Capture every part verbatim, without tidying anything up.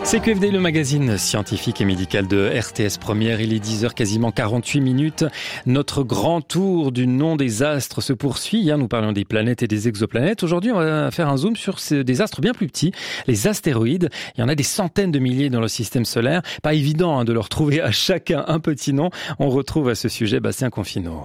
C Q F D, le magazine scientifique et médical de R T S Première. Il est dix heures, quasiment quarante-huit minutes. Notre grand tour du nom des astres se poursuit. Hier, nous parlions des planètes et des exoplanètes. Aujourd'hui, on va faire un zoom sur des astres bien plus petits, les astéroïdes. Il y en a des centaines de milliers dans le système solaire. Pas évident hein, de leur trouver à chacun un petit nom. On retrouve à ce sujet Bastien Confino.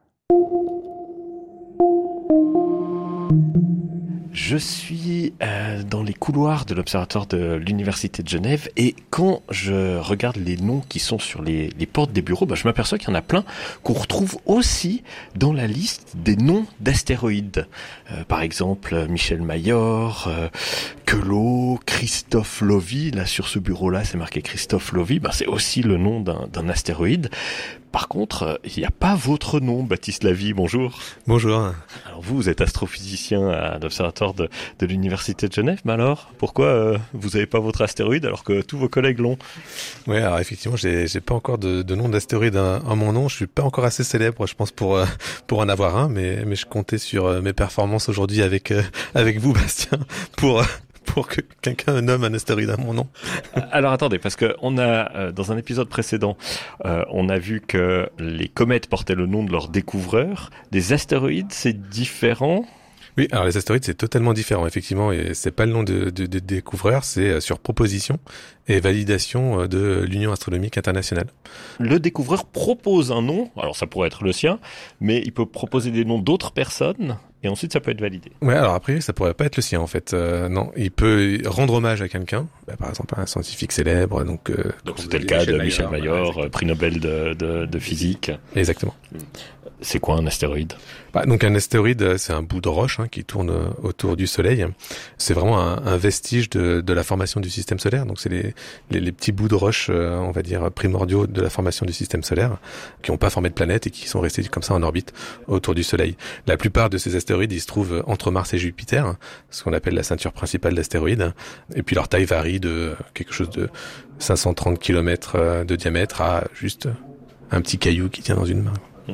Je suis euh, dans les couloirs de l'Observatoire de l'Université de Genève et quand je regarde les noms qui sont sur les, les portes des bureaux, bah, je m'aperçois qu'il y en a plein qu'on retrouve aussi dans la liste des noms d'astéroïdes. Euh, par exemple, Michel Mayor, euh, Queloz, Christophe Lovy. Là, sur ce bureau-là, c'est marqué Christophe Lovy. Bah, c'est aussi le nom d'un, d'un astéroïde. Par contre, il n'y a pas votre nom, Baptiste Lavie, bonjour. Bonjour. Alors vous, vous êtes astrophysicien à l'Observatoire de, de l'Université de Genève, mais alors, pourquoi euh, vous n'avez pas votre astéroïde alors que tous vos collègues l'ont ? Oui, alors effectivement, j'ai, j'ai pas encore de, de nom d'astéroïde en mon nom, je suis pas encore assez célèbre, je pense, pour, euh, pour en avoir un, mais, mais je comptais sur euh, mes performances aujourd'hui avec, euh, avec vous, Bastien, pour... Euh, pour que quelqu'un nomme un astéroïde à mon nom. Alors attendez, parce que on a euh, dans un épisode précédent, euh, on a vu que les comètes portaient le nom de leur découvreur. Des astéroïdes, c'est différent. Oui, alors les astéroïdes, c'est totalement différent, effectivement, et c'est pas le nom de, de, de découvreur, c'est sur proposition et validation de l'Union astronomique internationale. Le découvreur propose un nom, alors ça pourrait être le sien, mais il peut proposer des noms d'autres personnes, et ensuite ça peut être validé. Ouais, alors après, ça pourrait pas être le sien, en fait. Euh, non, il peut rendre hommage à quelqu'un, bah, par exemple un scientifique célèbre, donc... Euh, donc c'était le cas Michel de Michel Mayor, Mayor prix Nobel de, de, de physique. Exactement. C'est quoi un astéroïde ? Bah, donc un astéroïde, c'est un bout de roche hein, qui tourne autour du Soleil. C'est vraiment un, un vestige de, de la formation du système solaire. Donc c'est les, les, les petits bouts de roche, euh, on va dire primordiaux de la formation du système solaire, qui n'ont pas formé de planète et qui sont restés comme ça en orbite autour du Soleil. La plupart de ces astéroïdes, ils se trouvent entre Mars et Jupiter, ce qu'on appelle la ceinture principale d'astéroïdes. Et puis leur taille varie de quelque chose de cinq cent trente kilomètres de diamètre à juste un petit caillou qui tient dans une main.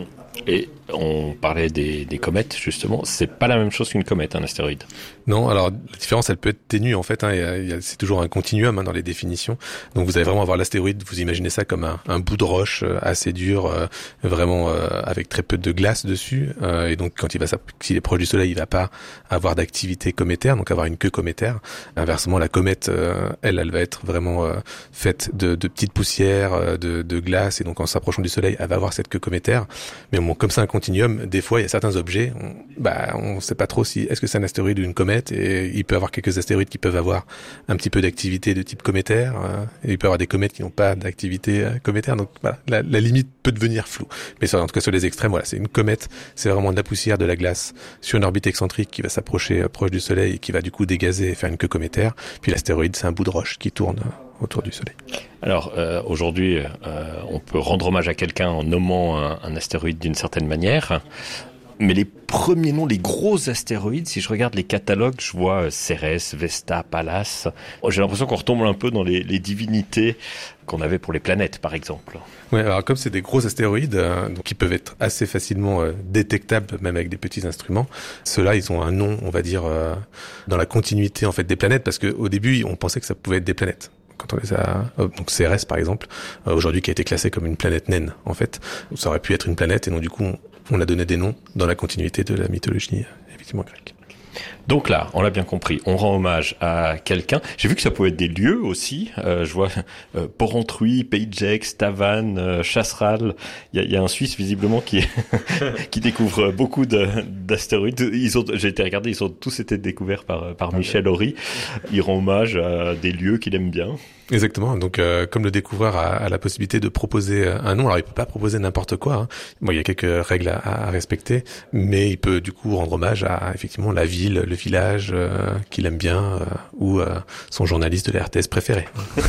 Et on parlait des, des comètes, justement. C'est pas la même chose qu'une comète, un astéroïde. Non, alors la différence, elle peut être ténue en fait. Hein, y a, y a, c'est toujours un continuum hein, dans les définitions. Donc vous allez vraiment avoir l'astéroïde. Vous imaginez ça comme un, un bout de roche euh, assez dur, euh, vraiment euh, avec très peu de glace dessus. Euh, et donc quand il va, s'il est proche du Soleil, il va pas avoir d'activité cométaire, donc avoir une queue cométaire. Inversement, la comète, euh, elle, elle va être vraiment euh, faite de, de petites poussières, de, de glace, et donc en s'approchant du Soleil, elle va avoir cette queue cométaire. Mais bon, comme c'est un continuum, des fois il y a certains objets, on, bah on sait pas trop si est-ce que c'est un astéroïde ou une comète, et il peut y avoir quelques astéroïdes qui peuvent avoir un petit peu d'activité de type cométaire, euh, et il peut y avoir des comètes qui n'ont pas d'activité euh, cométaire, donc voilà, la, la limite peut devenir floue. Mais sur, en tout cas sur les extrêmes, voilà, c'est une comète, c'est vraiment de la poussière, de la glace sur une orbite excentrique qui va s'approcher euh, proche du Soleil et qui va du coup dégazer et faire une queue cométaire. Puis l'astéroïde, c'est un bout de roche qui tourne euh, autour du Soleil. Alors euh, aujourd'hui, euh, on peut rendre hommage à quelqu'un en nommant un, un astéroïde d'une certaine manière. Mais les premiers noms, les gros astéroïdes, si je regarde les catalogues, je vois euh, Cérès, Vesta, Pallas. J'ai l'impression qu'on retombe un peu dans les, les divinités qu'on avait pour les planètes, par exemple. Ouais, alors comme c'est des gros astéroïdes, euh, donc qui peuvent être assez facilement euh, détectables, même avec des petits instruments, ceux-là, ils ont un nom, on va dire, euh, dans la continuité en fait des planètes, parce qu'au début, on pensait que ça pouvait être des planètes. Quand on les a, donc Cérès par exemple, euh, aujourd'hui qui a été classé comme une planète naine, en fait, ça aurait pu être une planète, et donc du coup, on, on a donné des noms dans la continuité de la mythologie, effectivement, grecque. Donc là, on l'a bien compris, on rend hommage à quelqu'un. J'ai vu que ça pouvait être des lieux aussi. Euh, je vois euh, Porrentruy, Pays de Gex, Tavannes, euh, Chasseral. Il y a, il y a un Suisse visiblement qui qui découvre beaucoup de, d'astéroïdes. Ils ont, j'ai été regarder, ils ont tous été découverts par par Michel Horry. Il rend hommage à des lieux qu'il aime bien. Exactement. Donc, euh, comme le découvreur a, a la possibilité de proposer un nom, alors il peut pas proposer n'importe quoi. Hein. Bon, il y a quelques règles à, à respecter, mais il peut du coup rendre hommage à effectivement la ville, le village euh, qu'il aime bien, euh, ou euh, son journaliste de la R T S préféré.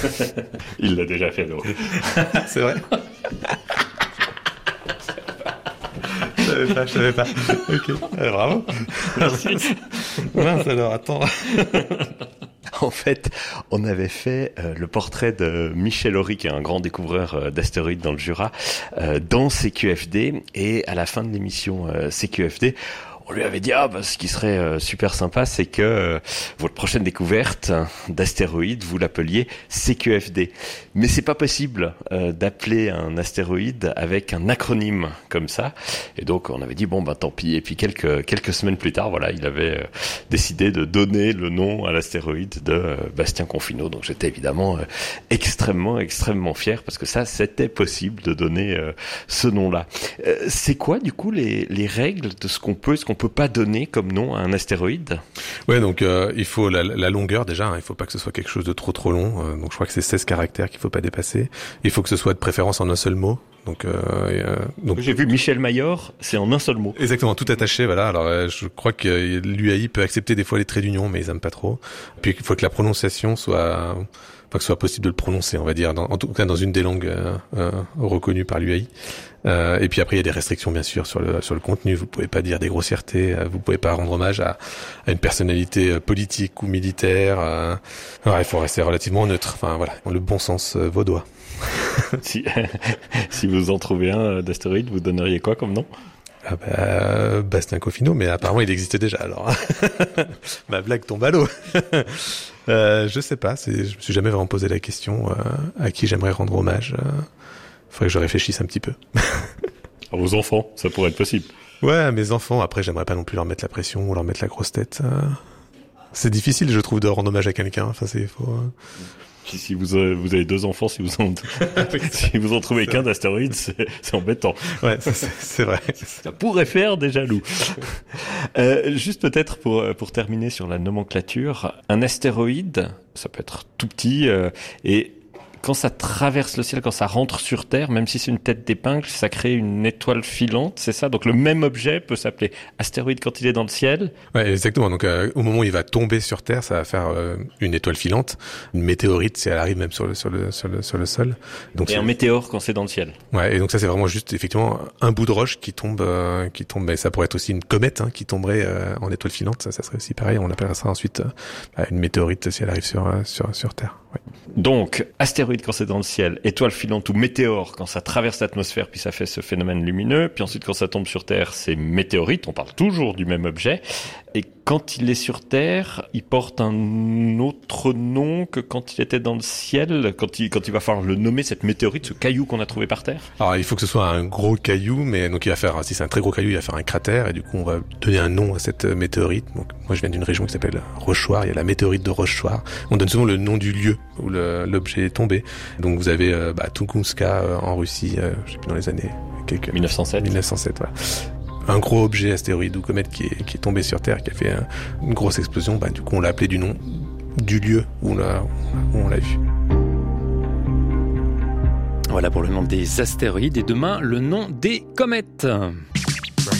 Il l'a déjà fait, non ? C'est vrai. Je savais pas, je savais pas. Ok, alors, bravo. Merci. Mince alors, attends. En fait, on avait fait euh, le portrait de Michel Horry, qui est un grand découvreur euh, d'astéroïdes dans le Jura, euh, dans C Q F D. Et à la fin de l'émission euh, C Q F D, on lui avait dit ah bah ce qui serait euh, super sympa, c'est que euh, votre prochaine découverte d'astéroïde, vous l'appeliez C Q F D. Mais c'est pas possible euh, d'appeler un astéroïde avec un acronyme comme ça. Et donc on avait dit bon bah tant pis. Et puis quelques quelques semaines plus tard, voilà, il avait euh, décidé de donner le nom à l'astéroïde de euh, Bastien Confinot. Donc j'étais évidemment euh, extrêmement extrêmement fier parce que ça c'était possible de donner euh, ce nom-là. Euh, c'est quoi du coup les les règles de ce qu'on peut, ce qu'on peut pas donner comme nom à un astéroïde? Ouais, donc euh, il faut la, la longueur déjà. Hein, il faut pas que ce soit quelque chose de trop trop long. Euh, donc je crois que c'est seize caractères qu'il faut pas dépasser. Il faut que ce soit de préférence en un seul mot. Donc, euh, euh, donc j'ai vu Michel Mayor, c'est en un seul mot. Exactement, tout attaché. Voilà. Alors euh, je crois que l'U A I peut accepter des fois les traits d'union, mais ils aiment pas trop. Puis il faut que la prononciation soit, enfin, que ce soit possible de le prononcer, on va dire, dans, en tout cas dans une des langues euh, euh, reconnues par l'U A I. Euh, et puis après il y a des restrictions bien sûr sur le sur le contenu. Vous pouvez pas dire des grossièretés, vous pouvez pas rendre hommage à, à une personnalité politique ou militaire. Euh, alors, il faut rester relativement neutre. Enfin voilà, le bon sens euh, vaudois. si, si vous en trouvez un d'astéroïde, vous donneriez quoi comme nom? Ah bah, Bastien Confinot, mais apparemment il existait déjà alors. Ma blague tombe à l'eau. euh, je sais pas, c'est, je me suis jamais vraiment posé la question euh, à qui j'aimerais rendre hommage. Euh, faudrait que je réfléchisse un petit peu. À vos enfants, ça pourrait être possible. Ouais, à mes enfants, après j'aimerais pas non plus leur mettre la pression ou leur mettre la grosse tête. Euh, c'est difficile, je trouve, de rendre hommage à quelqu'un. Enfin, c'est faut. Euh... Si vous avez, vous avez deux enfants, si vous en, si vous en trouvez qu'un d'astéroïde, c'est, c'est embêtant. Ouais, c'est, c'est vrai. Ça pourrait faire des jaloux. Euh, juste peut-être pour pour terminer sur la nomenclature, un astéroïde, ça peut être tout petit euh, et quand ça traverse le ciel, quand ça rentre sur Terre, même si c'est une tête d'épingle, ça crée une étoile filante, c'est ça? Donc le même objet peut s'appeler astéroïde quand il est dans le ciel? Ouais, exactement. Donc euh, au moment où il va tomber sur Terre, ça va faire euh, une étoile filante. Une météorite, si elle arrive même sur le sur le sur le, sur le sol. Donc et un météore quand c'est dans le ciel. Ouais, et donc ça c'est vraiment juste effectivement un bout de roche qui tombe, euh, qui tombe. Mais ça pourrait être aussi une comète hein, qui tomberait euh, en étoile filante. Ça, ça serait aussi pareil. On appellera ça ensuite euh, une météorite si elle arrive sur euh, sur sur Terre. Ouais. Donc astéroïde quand c'est dans le ciel, étoile filante ou météore quand ça traverse l'atmosphère puis ça fait ce phénomène lumineux, puis ensuite quand ça tombe sur Terre c'est météorite, on parle toujours du même objet, et quand il est sur Terre, il porte un autre nom que quand il était dans le ciel, quand il, quand il va falloir le nommer, cette météorite, ce caillou qu'on a trouvé par terre. Alors il faut que ce soit un gros caillou, mais donc il va faire, si c'est un très gros caillou, il va faire un cratère, et du coup on va donner un nom à cette météorite. Donc moi je viens d'une région qui s'appelle Rochechouart, il y a la météorite de Rochechouart. On donne souvent le nom du lieu où le, l'objet est tombé. Donc vous avez euh, bah, Tunguska euh, en Russie, euh, je sais plus dans les années quelques mille neuf cent sept. mille neuf cent sept, voilà. Un gros objet astéroïde ou comète qui est, qui est tombé sur Terre, qui a fait un, une grosse explosion, bah, du coup on l'a appelé du nom du lieu où on l'a, où on l'a vu. Voilà pour le nom des astéroïdes et demain le nom des comètes.